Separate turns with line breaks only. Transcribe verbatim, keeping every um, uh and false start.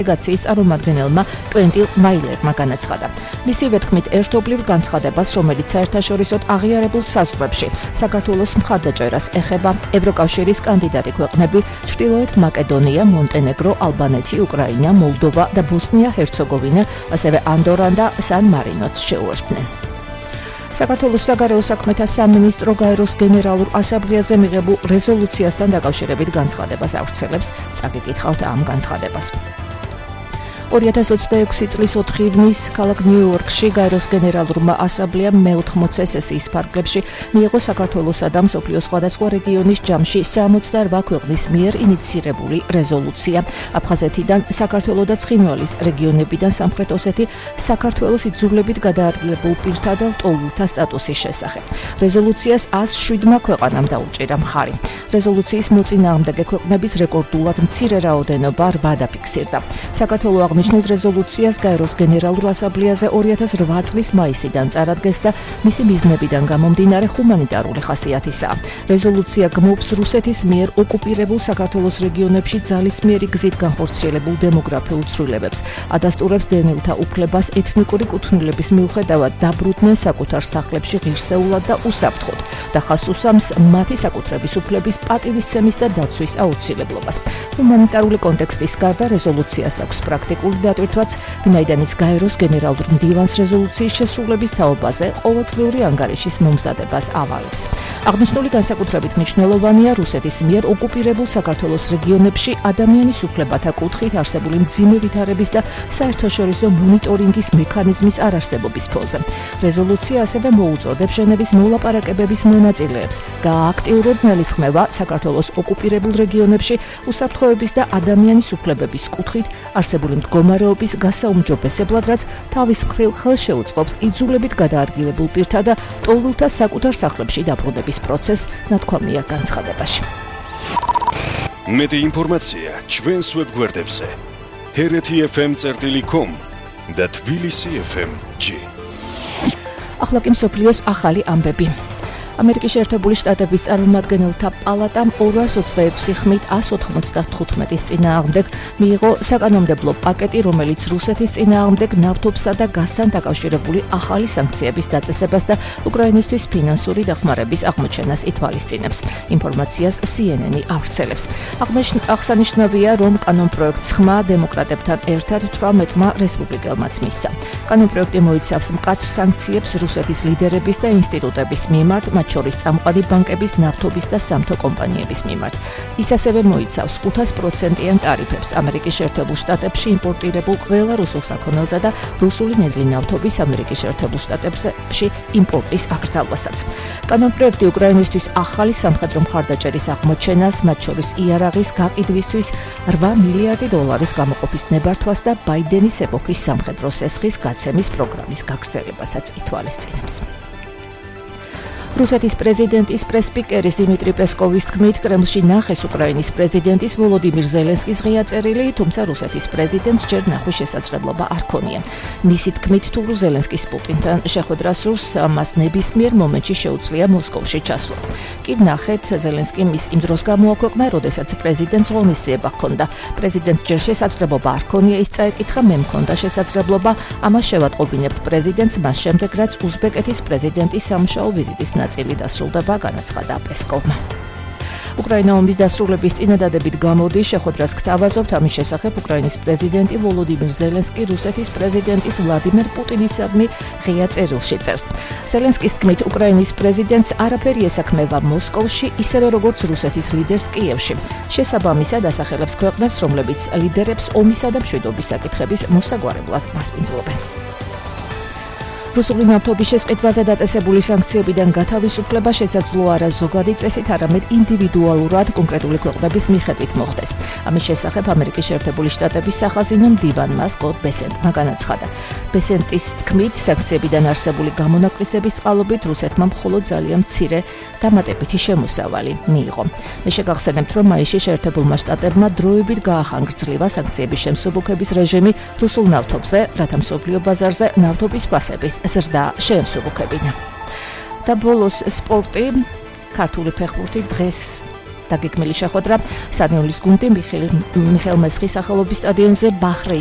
დელეგაციის წარმომადგენელმა კვენტილ მაილერმა განაცხადა. მისივე თქმით, ერთობლივ განცხადებას, რომელიც საერთაშორისოდ აღიარებულ საზღვრებში საქართველოს მხარდაჭერას ეხება, ევროკავშირის კანდიდატი ქვეყნები ჩრდილოეთ მაკედონია, მონტენეგრო, ალბანეთი, უკრაინა, მოლდოვა და ბოსნია-ჰერცეგოვინა, ასევე ანდორა და სან-მარინოც შეუერთდნენ. საქართველოს საგარეო საქმეთა სამინისტრო გაეროს გენერალურ ასამბლეაზე მიღებულ რეზოლუციასთან დაკავშირებით განცხადებას ავრცელებს. წაგიკითხავთ ამ განცხადებას. ორი ათას ოცდაექვსი წლის ოთხი ივნის ქალაქ ნიუ-იორკში გაეროს გენერალურმა ასამბლეამ მეოთხმოცე სესიის ფარგლებში მიიღო საქართველოსა და მსოფლიოს სხვადასხვა რეგიონის ჯამში სამოცდაორვა ქვეყნის მიერ ინიცირებული რეზოლუცია. აფხაზეთიდან საქართველო და ცხინვალის რეგიონებიდან სამხრეთ ოსეთი საქართველოს იძულებით გადაადგილებულ პირთა და ლტოლვილთა სტატუსის შესახებ. რეზოლუციას ას შვიდმა ქვეყანამ დაუჭირა მხარი. რეზოლუციის მოწინააღმდეგე ქვეყნების რეკორდულად მცირე რაოდენობა რვა დაფიქსირდა. საქართველო აღნიშნულ რეზოლუციას გაეროს გენერალურ ასამბლეაზე ორი ათას რვა წლის მაისიდან წარადგეს და მისი მიზნებიდან გამომდინარე ჰუმანიტარული ხასიათისაა. რეზოლუცია გმობს რუსეთის მიერ ოკუპირებულ საქართველოს რეგიონებში ძალისმიერი გზით განხორციელებულ დემოგრაფიულ ცვლილებებს, ადასტურებს დევნილთა უფლებას ეთნიკური კუთვნილების მიუხედავად დაბრუნდნენ საკუთარ სახლებში ღირსეულად და უსაფრთხოდ და ხაზს უსვამს მათი საკუთრების უფლების პატივისცემის და დაცვის აუცილებლობას. ჰუმანიტარული კონტექსტის გარდა რეზოლუციას აქვს პრაქტიკული დატვირთვაც, ვინაიდან ის გაეროს გენერალურ მდივანს რეზოლუციის შესრულების თაობაზე ყოველწლიური ანგარიშის მომზადებას ავალებს. აღნიშნული განსაკუთრებით მნიშვნელოვანია რუსეთის მიერ ოკუპირებულ საქართველოს რეგიონებში ადამიანის უფლებათა კუთხით არსებული მძიმე ვითარების და საერთაშორისო მონიტორინგის მექანიზმის არარსებობის ფონზე. რეზოლუცია ასევე მოუწოდებს ჟენევის მოლაპარაკებების მონაწილეებს გაააქტიურონ ძალისხმევა საქართველოს ოკუპირებულ რეგიონებში უსაფრთხოების და ადამიანის უფლებების კუთხით არსებული მდგომარეობის გასაუმჯობესებლად, რაც თავის მხრივ ხელს შეუწყობს იძულებით გადაადგილებულ პირთა და ლტოლვილთა საკუთარ სახლებში დაბრუნების პროცესს, ნათქვამია განცხადებაში.
მეტი ინფორმაცია ჩვენს ვებგვერდებზე ჰერეთი ეფ ემ წერტილი კომ და თბილისი ეფ ემ ჯი.
ახლა კი მსოფლიოს ახალი ამბები. ამერიკის შეერთებული შტატების წარმომადგენელთა პალატამ ორას ოცდაექვსი ხმით ას ოთხმოცდათხუთმეტის წინააღმდეგ მიიღო საკანონმდებლო პაკეტი, რომელიც რუსეთის წინააღმდეგ ნავთობსა და გაზთან დაკავშირებული ახალი სანქციების დაწესებას და უკრაინისთვის ფინანსური დახმარების აღმოჩენას ითვალისწინებს. ინფორმაციას სი ენ ენი ავრცელებს. აღსანიშნავია, რომ კანონპროექტს ხმა დემოკრატებთან ერთად თვრამეტმა რესპუბლიკელმაც მისცა. კანონპროექტი მოიცავს მკაცრ სანქციებს რუსეთის ლიდერების და ინსტიტუტების მიმართ, მათ შორის წამყვანი ბანკების, ნავთობის და სამთო კომპანიების მიმართ. ის ასევე მოიცავს ხუთას პროცენტიან ტარიფებს ამერიკის შეერთებულ შტატებში იმპორტირებულ ყველა რუსულ საქონელზე და რუსული ნედლი ნავთობის ამერიკის შეერთებულ შტატებში იმპორტის აკრძალვასაც. კანონპროექტი უკრაინისთვის ახალი სამხედრო მხარდაჭერის აღმოჩენას, მათ შორის იარაღის გაყიდვისთვის რვა მილიარდი დოლარის გამოყოფის ნებართვას და ბაიდენის ეპოქის სამხედრო სესხის გაცემის პროგრამის გაგრძელებასაც ითვალისწინებს. რუსეთის პრეზიდენტის პრესპიკერის დიმიტრი პესკოვის თქმით, კრემლში ნახეს უკრაინის პრეზიდენტის ვოლოდიმირ ზელენსკის ღია წერილი, თუმცა რუსეთის პრეზიდენტს ჯერ ნახვის შესაძლებლობა არ ქონია. მისი თქმით, თუ ზელენსკის პუტინთან შეხვედრას სურს, მას ნებისმიერ მომენტში შეუძლია მოსკოვში ჩასვლა. კი ვნახეთ, ზელენსკი მის იმ დროს გამოაქვეყნა, როდესაც პრეზიდენტს ღონისძიება ჰქონდა. პრეზიდენტს ჯერ შესაძლებლობა არ ქონია ის წაეკითხა, მე მქონდა შესაძლებლობა, ამას შევატყობინებთ პრეზიდენტს მას შემდეგ, რაც უზბეკეთის პრეზიდენტის სამუშაო ვიზიტის ნაწილი დასრულდება, განაცხადა პესკოვმა. უკრაინა ომის დასრულების წინადადებით გამოდის, შეხვედრას გთავაზობთ, ამის შესახებ უკრაინის პრეზიდენტი ვოლოდიმირ ზელენსკი რუსეთის პრეზიდენტის ვლადიმერ პუტინისადმი ღია წერილში წერს. ზელენსკის თქმით, უკრაინის პრეზიდენტს არაფერი ესაქმება მოსკოვში, ისევე როგორც რუსეთის ლიდერს კიევში. შესაბამისად ასახელებს ქვეყნებს, რომლებიც ლიდერებს ომისა და მშვიდობის საკითხების მოსაგვარებლად მასპინძლობენ. რუსული ნავთობის შესყიდვაზე დაწესებული სანქციებიდან გათავისუფლება შესაძლოა არა ზოგადი წესით, არამედ ინდივიდუალურად კონკრეტული ქვეყნების მიხედვით მოხდეს. ამის შესახებ ამერიკის შეერთებული შტატების სახაზინო მდივანმა სკოტ ბესენტმა განაცხადა. ბესენტის თქმით, სანქციებიდან არსებული გამონაკლისების წყალობით რუსეთმა მხოლოდ ძალიან მცირე დამატებითი შემოსავალი მიიღო. მე შეგახსენებთ, რომ მაისში შეერთებულმა შტატებმა დროებით გაახანგრძლივა სანქციების შემსუბუქების რეჟიმი რუსულ ნავთობზე, რათა მსოფლიო ბაზარზე ნავთობის ფასების ზრდა შეემსუბუქებინა. და ბოლოს სპორტი, ქართული ფეხბურთი დღეს დაგეგმილი შეხვედრა სანიულის გუნდი მიხეილ მიხეილ მესხის სახელობის სტადიონზე ბაჰრეინის